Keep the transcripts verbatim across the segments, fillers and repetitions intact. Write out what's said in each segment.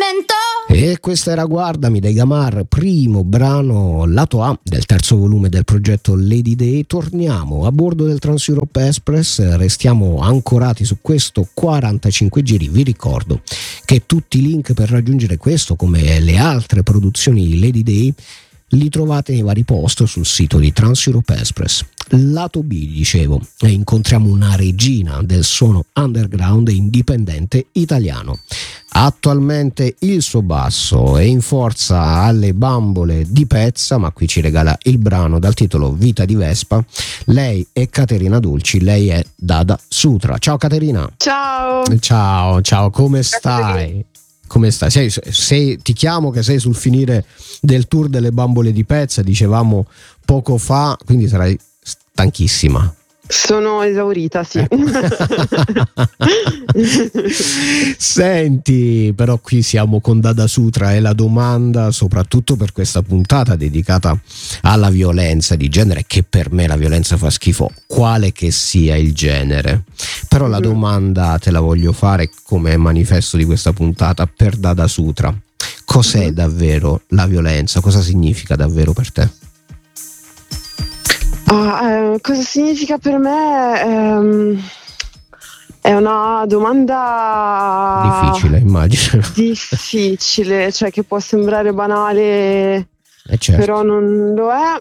cento. E questa era Guardami dei Gamar, primo brano lato A del terzo volume del progetto Lady Day. Torniamo a bordo del Trans-Europe Express, restiamo ancorati su questo quarantacinque giri. Vi ricordo che tutti i link per raggiungere questo, come le altre produzioni Lady Day, li trovate nei vari post sul sito di Trans-Europe Express. Lato B, dicevo, e incontriamo una regina del suono underground e indipendente italiano. Attualmente il suo basso è in forza alle bambole di Pezza, ma qui ci regala il brano dal titolo Vita di Vespa. Lei è Caterina Dulci, lei è Dada Sutra. Ciao Caterina. Ciao. Ciao, ciao, come stai? Come stai? Sei, sei, ti chiamo che sei sul finire del tour delle bambole di Pezza, dicevamo poco fa, quindi sarai stanchissima. Sono esaurita, sì. Senti, però qui siamo con Dada Sutra e la domanda, soprattutto per questa puntata dedicata alla violenza di genere, che per me la violenza fa schifo, quale che sia il genere. Però la domanda te la voglio fare come manifesto di questa puntata per Dada Sutra. Cos'è mm-hmm. davvero la violenza? Cosa significa davvero per te? Ah, eh, cosa significa per me? Ehm, è una domanda difficile, immagino. Difficile, cioè che può sembrare banale, eh certo. però non lo è.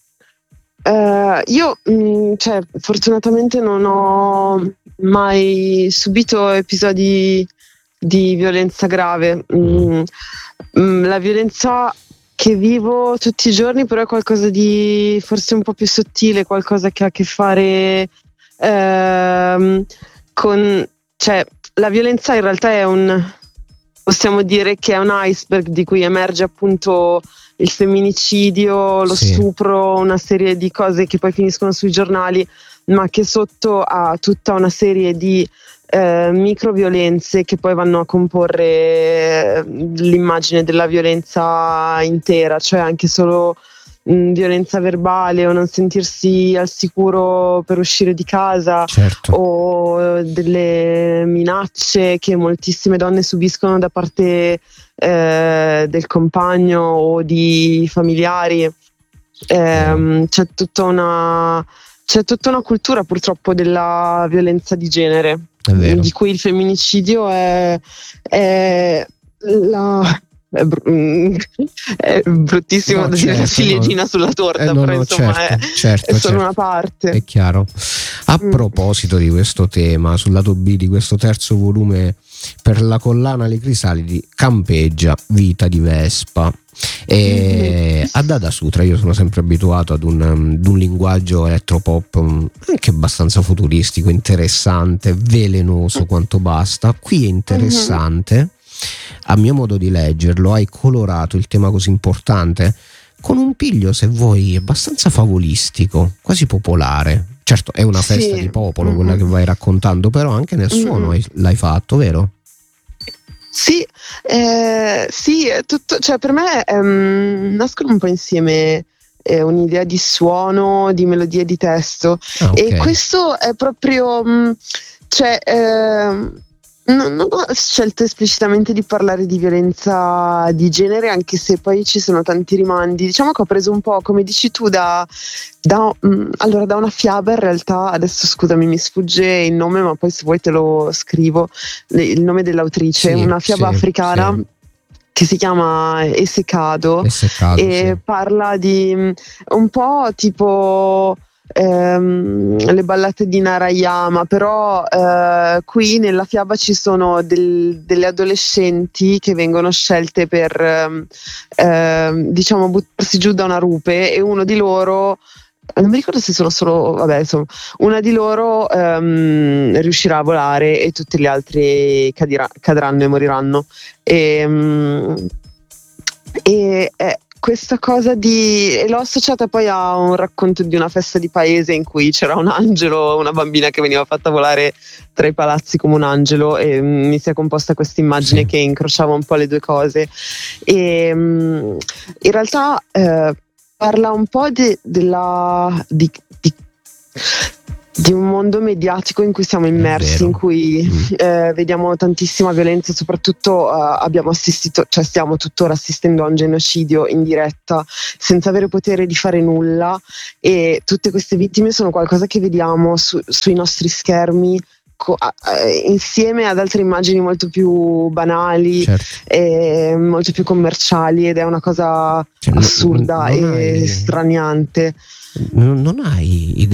Eh, io, mh, cioè, fortunatamente non ho mai subito episodi di violenza grave. Mm, mm, la violenza che vivo tutti i giorni però è qualcosa di forse un po' più sottile, qualcosa che ha a che fare ehm, con, cioè la violenza in realtà è un, possiamo dire che è un iceberg di cui emerge appunto il femminicidio, lo sì. stupro, una serie di cose che poi finiscono sui giornali, ma che sotto ha tutta una serie di Eh, microviolenze che poi vanno a comporre l'immagine della violenza intera, cioè anche solo mh, violenza verbale o non sentirsi al sicuro per uscire di casa, certo. o delle minacce che moltissime donne subiscono da parte eh, del compagno o di familiari. Eh, c'è tutta una c'è tutta una cultura purtroppo della violenza di genere, di cui il femminicidio è, è la è, br- è bruttissimo no, da certo, dire la ciliegina no. sulla torta, eh, no, però no, insomma certo, è, certo, è solo certo. una parte. È chiaro. A mm. proposito di questo tema, sul lato B di questo terzo volume per la collana Le Crisalidi campeggia Vita di Vespa. E mm-hmm. a Dada Sutra io sono sempre abituato ad un, ad un linguaggio elettropop anche abbastanza futuristico, interessante, velenoso quanto basta. Qui è interessante, mm-hmm. a mio modo di leggerlo hai colorato il tema così importante con un piglio, se vuoi, abbastanza favolistico, quasi popolare. Certo è una festa sì. di popolo, mm-hmm. quella che vai raccontando, però anche nel suono mm-hmm. l'hai fatto, vero? Sì, eh, sì, è tutto, cioè per me ehm, nascono un po' insieme eh, un'idea di suono, di melodia e di testo. Ah, okay. E questo è proprio, mh, cioè, ehm, non, non ho scelto esplicitamente di parlare di violenza di genere, anche se poi ci sono tanti rimandi. Diciamo che ho preso un po', come dici tu, da, da, mh, allora, da una fiaba in realtà, adesso scusami mi sfugge il nome, ma poi se vuoi te lo scrivo, il nome dell'autrice, sì, una fiaba sì, africana sì. che si chiama Essekado, Essekado e sì. parla di mh, un po' tipo Ehm, le ballate di Narayama, però eh, qui nella fiaba ci sono del, delle adolescenti che vengono scelte per ehm, ehm, diciamo buttarsi giù da una rupe, e uno di loro, non mi ricordo se sono solo, vabbè insomma, una di loro ehm, riuscirà a volare e tutti gli altri cadira, cadranno e moriranno. E, um, e eh, questa cosa di, e l'ho associata poi a un racconto di una festa di paese in cui c'era un angelo, una bambina che veniva fatta volare tra i palazzi come un angelo, e mm, mi si è composta questa immagine sì. che incrociava un po' le due cose. E mm, in realtà eh, parla un po' de, della di, di di un mondo mediatico in cui siamo immersi, in cui mm. eh, vediamo tantissima violenza, soprattutto eh, abbiamo assistito, cioè stiamo tuttora assistendo a un genocidio in diretta senza avere potere di fare nulla, e tutte queste vittime sono qualcosa che vediamo su, sui nostri schermi co- eh, insieme ad altre immagini molto più banali, certo. e molto più commerciali, ed è una cosa cioè, assurda non, non e hai... straniante. Non hai idea